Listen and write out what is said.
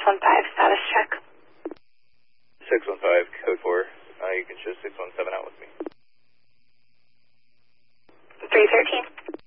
615, status check. 615, code 4. You can show 617 out with me. 313.